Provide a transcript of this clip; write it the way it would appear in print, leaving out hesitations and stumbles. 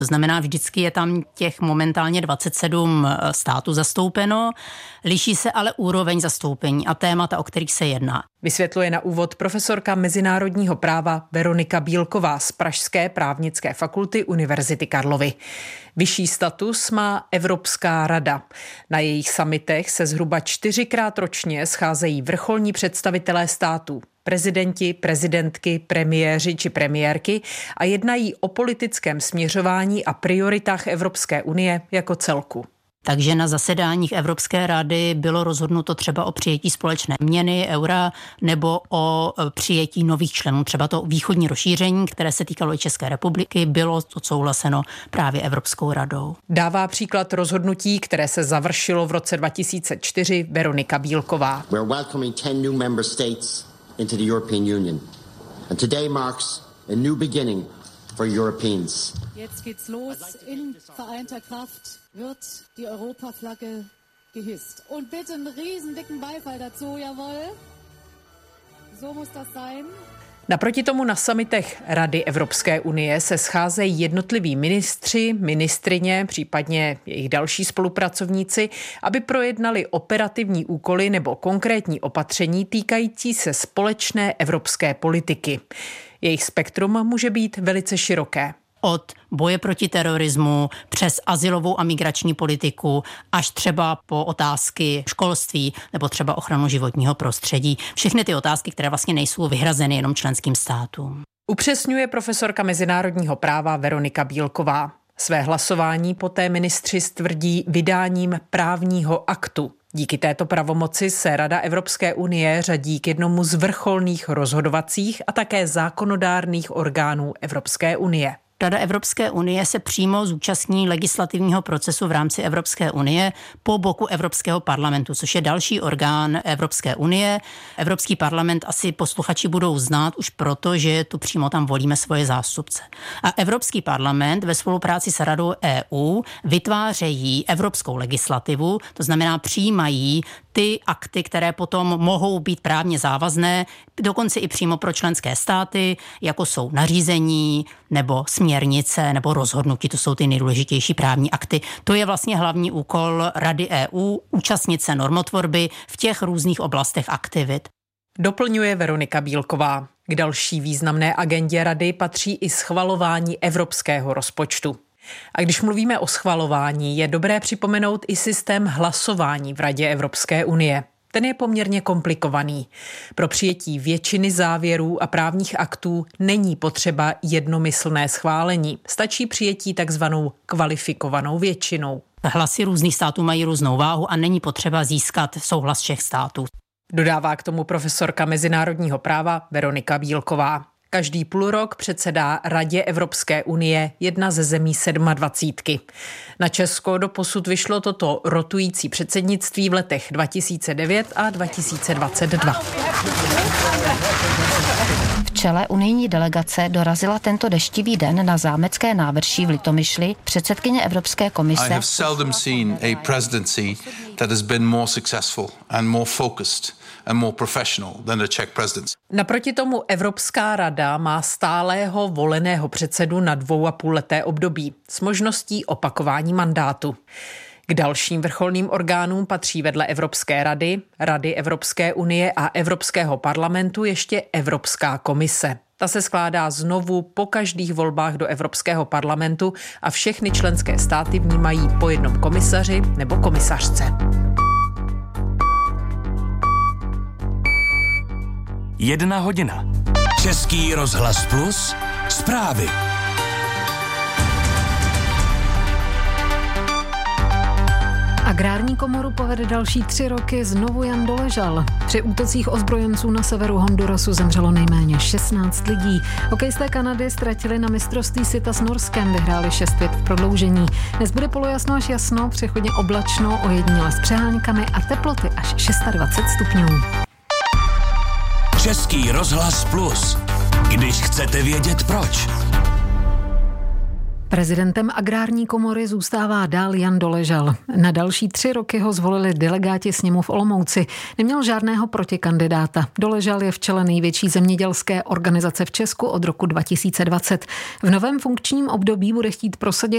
To znamená, vždycky je tam těch momentálně 27 států zastoupeno, liší se ale úroveň zastoupení a témata, o kterých se jedná. Vysvětluje na úvod profesorka mezinárodního práva Veronika Bílková z Pražské právnické fakulty Univerzity Karlovy. Vyšší status má Evropská rada. Na jejich summitech se zhruba 4krát ročně scházejí vrcholní představitelé států, prezidenti, prezidentky, premiéři či premiérky a jednají o politickém směřování a prioritách Evropské unie jako celku. Takže na zasedáních Evropské rady bylo rozhodnuto třeba o přijetí společné měny, eura, nebo o přijetí nových členů. Třeba to východní rozšíření, které se týkalo i České republiky, bylo odsouhlaseno právě Evropskou radou. Dává příklad rozhodnutí, které se završilo v roce 2004 Veronika Bílková. We're welcoming 10 new member states into the European Union. And today marks a new beginning for Europeans. Jetzt geht's los. In vereinter Kraft wird die Europaflagge gehisst. Und bitte einen riesen dicken Beifall dazu, jawohl. So muss das sein. Naproti tomu na summitech Rady Evropské unie se scházejí jednotliví ministři, ministryně, případně jejich další spolupracovníci, aby projednali operativní úkoly nebo konkrétní opatření týkající se společné evropské politiky. Jejich spektrum může být velice široké. Od boje proti terorismu přes azylovou a migrační politiku až třeba po otázky školství nebo třeba ochranu životního prostředí. Všechny ty otázky, které vlastně nejsou vyhrazeny jenom členským státům. Upřesňuje profesorka mezinárodního práva Veronika Bílková. Své hlasování poté ministři stvrdí vydáním právního aktu. Díky této pravomoci se Rada Evropské unie řadí k jednomu z vrcholných rozhodovacích a také zákonodárných orgánů Evropské unie. Rada Evropské unie se přímo zúčastní legislativního procesu v rámci Evropské unie po boku Evropského parlamentu, což je další orgán Evropské unie. Evropský parlament asi posluchači budou znát už proto, že tu přímo tam volíme svoje zástupce. A Evropský parlament ve spolupráci s Radou EU vytvářejí evropskou legislativu, to znamená přijímají ty akty, které potom mohou být právně závazné, dokonce i přímo pro členské státy, jako jsou nařízení nebo směrnice nebo rozhodnutí, to jsou ty nejdůležitější právní akty. To je vlastně hlavní úkol Rady EU, účastnit se normotvorby v těch různých oblastech aktivit. Doplňuje Veronika Bílková. K další významné agendě Rady patří i schvalování evropského rozpočtu. A když mluvíme o schvalování, je dobré připomenout i systém hlasování v Radě Evropské unie. Ten je poměrně komplikovaný. Pro přijetí většiny závěrů a právních aktů není potřeba jednomyslné schválení. Stačí přijetí takzvanou kvalifikovanou většinou. Hlasy různých států mají různou váhu a není potřeba získat souhlas všech států. Dodává k tomu profesorka mezinárodního práva Veronika Bílková. Každý půlrok předsedá Radě Evropské unie jedna ze zemí 27. Na Česko doposud vyšlo toto rotující předsednictví v letech 2009 a 2022. V čele unijní delegace dorazila tento deštivý den na zámecké návrší v Litomyšli předsedkyně Evropské komise. I have seldom seen a presidency that has been more successful and more focused and more professional than the Czech presidency. Naproti tomu Evropská rada má stálého voleného předsedu na 2,5leté období s možností opakování mandátu. K dalším vrcholným orgánům patří vedle Evropské rady, Rady Evropské unie a Evropského parlamentu ještě Evropská komise. Ta se skládá znovu po každých volbách do Evropského parlamentu a všechny členské státy v ní mají po jednom komisaři nebo komisařce. 1 hodina. Český rozhlas Plus. Zprávy. Agrární komoru povede další 3 roky znovu Jan Doležal. Při útocích ozbrojenců na severu Hondurasu zemřelo nejméně 16 lidí. Hokejisté Kanady ztratili na mistrovství světa s Norskem, vyhráli 6-5 v prodloužení. Dnes bude polojasno až jasno, přechodně oblačno, ojediněle s přeháňkami a teploty až 26 stupňů. Český rozhlas Plus. Když chcete vědět proč. Prezidentem Agrární komory zůstává dál Jan Doležal. Na další 3 roky ho zvolili delegáti sněmu v Olomouci. Neměl žádného protikandidáta. Doležal je v čele největší zemědělské organizace v Česku od roku 2020. V novém funkčním období bude chtít prosadit